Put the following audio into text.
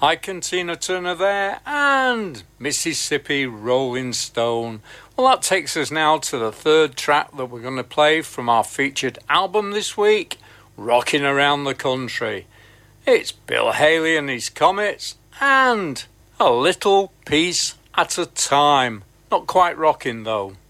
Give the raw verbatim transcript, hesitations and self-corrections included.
Ike and Tina Turner there, and Mississippi Rolling Stone. Well, that takes us now to the third track that we're going to play from our featured album this week, Rocking Around the Country. It's Bill Haley and his Comets, and A Little Piece at a Time. Not quite rocking though.